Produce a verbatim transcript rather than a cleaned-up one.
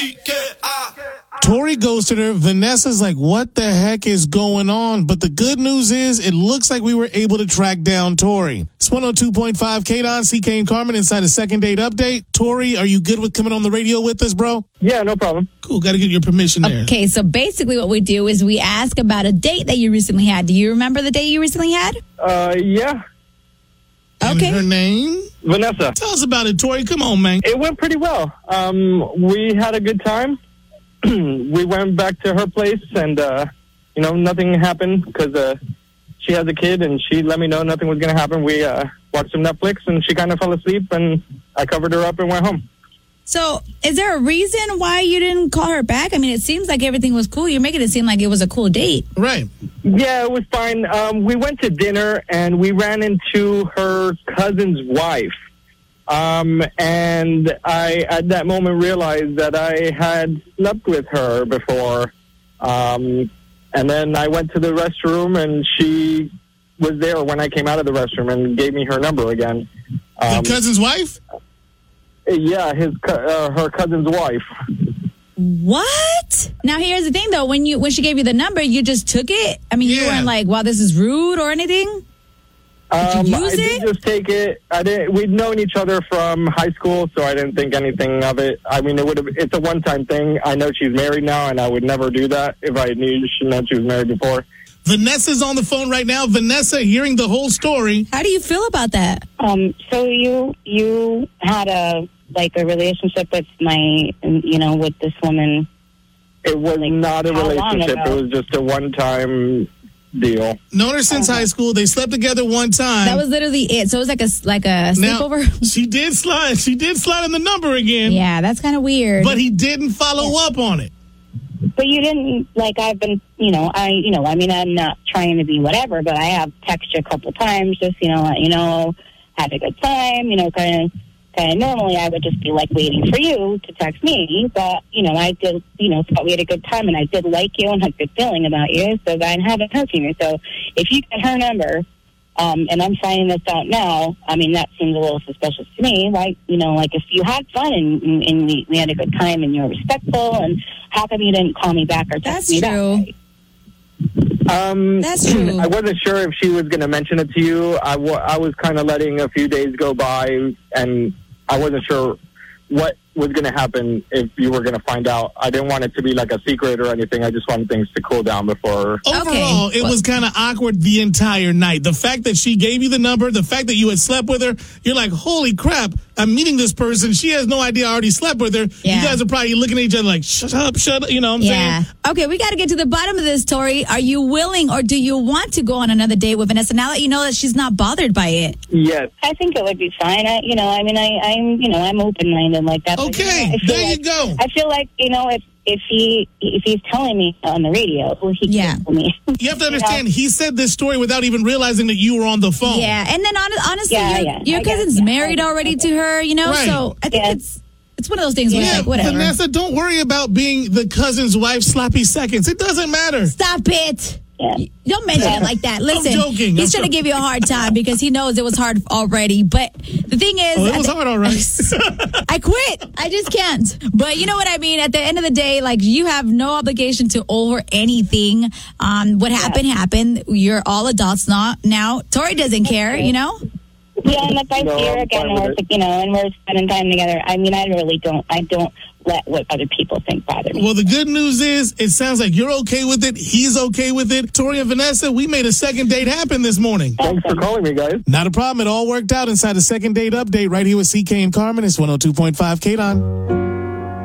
C K I. Tori ghosted her. Vanessa's like, what the heck is going on? But the good news is it looks like we were able to track down Tori. It's one oh two point five K-Don, C K and Carmen inside a second date update. Tori, are you good with coming on the radio with us, bro? Yeah, no problem. Cool, got to get your permission there. Okay, so basically what we do is we ask about a date that you recently had. Do you remember the date you recently had? Uh, yeah. And Okay. her name? Vanessa. Tell us about it, Tori. Come on, man. It went pretty well. Um, we had a good time. We went back to her place, and, uh, you know, nothing happened because uh, she has a kid, and she let me know nothing was going to happen. We uh, watched some Netflix, and she kind of fell asleep, and I covered her up and went home. So is there a reason why you didn't call her back? I mean, it seems like everything was cool. You're making it seem like it was a cool date. Right. Yeah, it was fine. Um, we went to dinner, and we ran into her cousin's wife. Um, and I, at that moment, realized that I had slept with her before. Um, and then I went to the restroom, and she was there when I came out of the restroom and gave me her number again. Um, the cousin's wife? Yeah, his co- uh, her cousin's wife. What? Now, here's the thing, though. When you when she gave you the number, you just took it? I mean, you Yeah. weren't like, wow, this is rude or anything? Um, you I use did it? just take it. I didn't. We'd known each other from high school, so I didn't think anything of it. I mean, it would have. It's a one-time thing. I know she's married now, and I would never do that if I knew she known she was married before. Vanessa's on the phone right now. Vanessa, hearing the whole story. How do you feel about that? Um, so you you had a like a relationship with my, you know, with this woman. It was not a how long relationship. ago? It was just a one-time deal. Known her since high school. They slept together one time. That was literally it. So it was like a like a now, sleepover. she did slide. She did slide in the number again. Yeah, that's kind of weird. But he didn't follow up on it. But you didn't, like, I've been, you know, I, you know, I mean, I'm not trying to be whatever, but I have texted you a couple times, just, you know, let you know, had a good time, you know, kind of, kind of normally I would just be, like, waiting for you to text me, but, you know, I did, you know, thought we had a good time, and I did like you and had a good feeling about you, so I haven't heard from you. So if you get her number, um, and I'm finding this out now, I mean, that seems a little suspicious to me. Like, you know, like if you had fun and, and, and we, we had a good time and you were respectful, and how come you didn't call me back or text That's me true. back? Um, That's true. I wasn't sure if she was going to mention it to you. I, w- I was kind of letting a few days go by, and I wasn't sure what was going to happen if you were going to find out. I didn't want it to be like a secret or anything. I just wanted things to cool down before. Overall, Okay. it was kind of awkward the entire night. The fact that she gave you the number, the fact that you had slept with her, you're like, holy crap, I'm meeting this person. She has no idea I already slept with her. Yeah. You guys are probably looking at each other like, shut up, shut up. You know what I'm Yeah. saying? Okay, we got to get to the bottom of this, Tori. Are you willing or do you want to go on another date with Vanessa now that you know that she's not bothered by it? Yes. I think it would be fine. I, you know, I mean, I, I'm, you know, I'm open-minded like that. But, you Okay, know, I feel there like, you go. I feel like, you know, if if he if he's telling me on the radio, well, he Yeah. can tell me. You have to understand, he said this story without even realizing that you were on the phone. Yeah, and then hon- honestly, Yeah, your, yeah, your I guess, cousin's yeah. married already to her, you know, Right. so I think Yeah. it's it's one of those things where it's Yeah, like, whatever. Vanessa, don't worry about being the cousin's wife sloppy seconds. It doesn't matter. Stop it. Yeah. Don't mention it like that. Listen, joking. he's I'm trying to give you a hard time because he knows it was hard already. But the thing is, Oh, it at was the- hard, all right. I quit. I just can't. But you know what I mean? At the end of the day, like, you have no obligation to owe her anything. Um, what happened, happened. You're all adults now. Now, Tori doesn't care, you know? Yeah, and if I No, see her I'm again, fine and with we're, it. you know, and we're spending time together, I mean, I really don't, I don't let what other people think bother me. Well, the good news is it sounds like you're okay with it. He's okay with it. Tori and Vanessa, we made a second date happen this morning. Thanks for calling me, guys. Not a problem. It all worked out inside a second date update right here with C K and Carmen. It's one oh two point five K-Don.